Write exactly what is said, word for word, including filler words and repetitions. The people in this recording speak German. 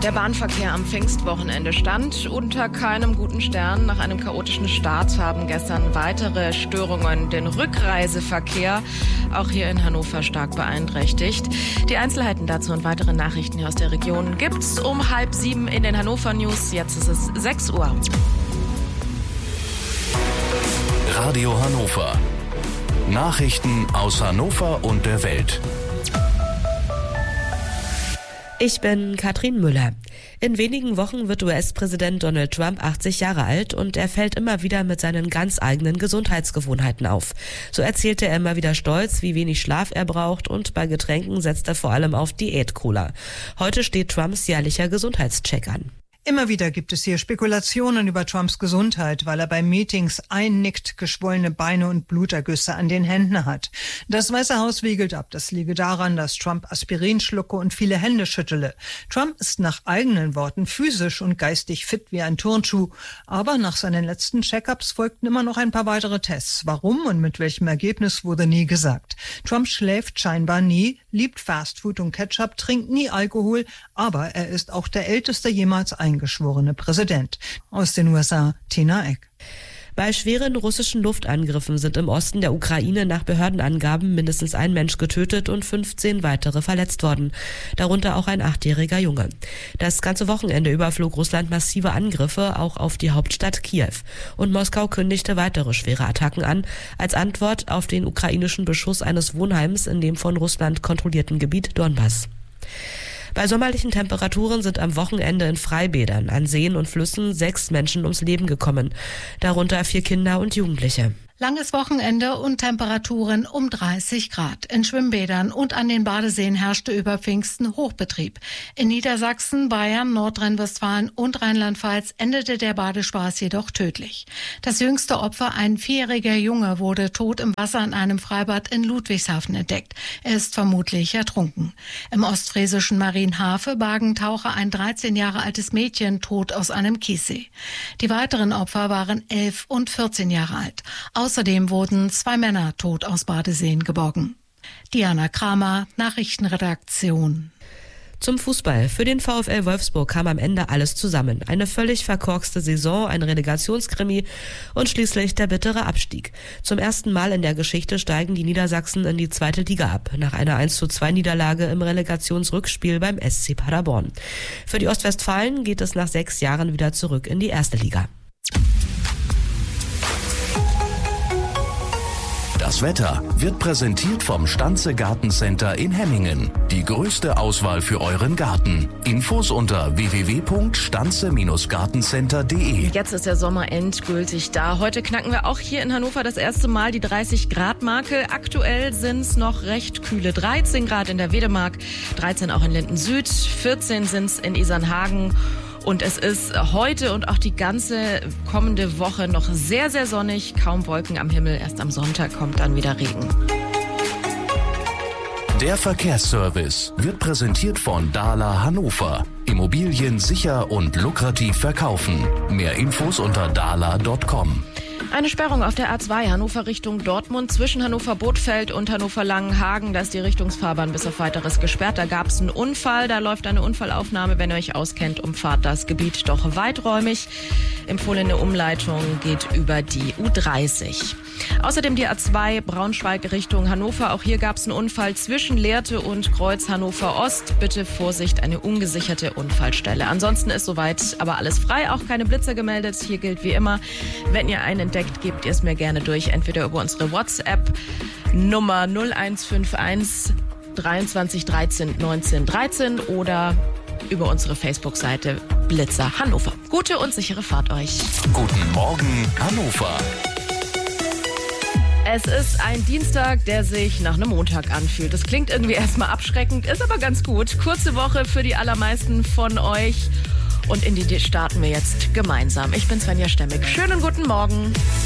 Der Bahnverkehr am Pfingstwochenende stand unter keinem guten Stern. Nach einem chaotischen Start haben gestern weitere Störungen den Rückreiseverkehr auch hier in Hannover stark beeinträchtigt. Die Einzelheiten dazu und weitere Nachrichten hier aus der Region gibt's um halb sieben in den Hannover News. Jetzt ist es sechs Uhr. Radio Hannover. Nachrichten aus Hannover und der Welt. Ich bin Katrin Müller. In wenigen Wochen wird U S-Präsident Donald Trump achtzig Jahre alt und er fällt immer wieder mit seinen ganz eigenen Gesundheitsgewohnheiten auf. So erzählte er immer wieder stolz, wie wenig Schlaf er braucht und bei Getränken setzt er vor allem auf Diät-Cola. Heute steht Trumps jährlicher Gesundheitscheck an. Immer wieder gibt es hier Spekulationen über Trumps Gesundheit, weil er bei Meetings einnickt, geschwollene Beine und Blutergüsse an den Händen hat. Das Weiße Haus wiegelt ab, das liege daran, dass Trump Aspirin schlucke und viele Hände schüttele. Trump ist nach eigenen Worten physisch und geistig fit wie ein Turnschuh. Aber nach seinen letzten Check-ups folgten immer noch ein paar weitere Tests. Warum und mit welchem Ergebnis wurde nie gesagt. Trump schläft scheinbar nie, liebt Fastfood und Ketchup, trinkt nie Alkohol, aber er ist auch der älteste jemals eingeschworene Präsident. Aus den U S A, Tina Eck. Bei schweren russischen Luftangriffen sind im Osten der Ukraine nach Behördenangaben mindestens ein Mensch getötet und fünfzehn weitere verletzt worden, darunter auch ein achtjähriger Junge. Das ganze Wochenende überflog Russland massive Angriffe auch auf die Hauptstadt Kiew und Moskau kündigte weitere schwere Attacken an, als Antwort auf den ukrainischen Beschuss eines Wohnheims in dem von Russland kontrollierten Gebiet Donbass. Bei sommerlichen Temperaturen sind am Wochenende in Freibädern, an Seen und Flüssen sechs Menschen ums Leben gekommen, darunter vier Kinder und Jugendliche. Langes Wochenende und Temperaturen um dreißig Grad. In Schwimmbädern und an den Badeseen herrschte über Pfingsten Hochbetrieb. In Niedersachsen, Bayern, Nordrhein-Westfalen und Rheinland-Pfalz endete der Badespaß jedoch tödlich. Das jüngste Opfer, ein vierjähriger Junge, wurde tot im Wasser in einem Freibad in Ludwigshafen entdeckt. Er ist vermutlich ertrunken. Im ostfriesischen Marienhafe bargen Taucher ein dreizehn Jahre altes Mädchen tot aus einem Kiessee. Die weiteren Opfer waren elf und vierzehn Jahre alt. Außerdem wurden zwei Männer tot aus Badeseen geborgen. Diana Kramer, Nachrichtenredaktion. Zum Fußball. Für den VfL Wolfsburg kam am Ende alles zusammen. Eine völlig verkorkste Saison, ein Relegationskrimi und schließlich der bittere Abstieg. Zum ersten Mal in der Geschichte steigen die Niedersachsen in die zweite Liga ab, nach einer eins zu zwei Niederlage im Relegationsrückspiel beim S C Paderborn. Für die Ostwestfalen geht es nach sechs Jahren wieder zurück in die erste Liga. Das Wetter wird präsentiert vom Stanze Gartencenter in Hemmingen. Die größte Auswahl für euren Garten. Infos unter w w w punkt stanze gartencenter punkt d e. Jetzt ist der Sommer endgültig da. Heute knacken wir auch hier in Hannover das erste Mal die dreißig Grad Marke. Aktuell sind es noch recht kühle dreizehn Grad in der Wedemark, dreizehn auch in Linden Süd, vierzehn sind es in Isernhagen. Und es ist heute und auch die ganze kommende Woche noch sehr, sehr sonnig. Kaum Wolken am Himmel. Erst am Sonntag kommt dann wieder Regen. Der Verkehrsservice wird präsentiert von Dahler Hannover. Immobilien sicher und lukrativ verkaufen. Mehr Infos unter dahler punkt com. Eine Sperrung auf der A zwei Hannover Richtung Dortmund zwischen Hannover-Bothfeld und Hannover-Langenhagen. Da ist die Richtungsfahrbahn bis auf weiteres gesperrt. Da gab es einen Unfall. Da läuft eine Unfallaufnahme. Wenn ihr euch auskennt, umfahrt das Gebiet doch weiträumig. Empfohlene Umleitung geht über die U dreißig. Außerdem die A zwei Braunschweig Richtung Hannover. Auch hier gab es einen Unfall zwischen Lehrte und Kreuz Hannover Ost. Bitte Vorsicht, eine ungesicherte Unfallstelle. Ansonsten ist soweit aber alles frei. Auch keine Blitzer gemeldet. Hier gilt wie immer, wenn ihr einen entdeckt, gebt ihr es mir gerne durch. Entweder über unsere WhatsApp Nummer null eins fünf eins dreiundzwanzig dreizehn neunzehn dreizehn oder über unsere Facebook-Seite Blitzer Hannover. Gute und sichere Fahrt euch. Guten Morgen, Hannover. Es ist ein Dienstag, der sich nach einem Montag anfühlt. Das klingt irgendwie erstmal abschreckend, ist aber ganz gut. Kurze Woche für die allermeisten von euch. Und in die starten wir jetzt gemeinsam. Ich bin Svenja Stemmig. Schönen guten Morgen.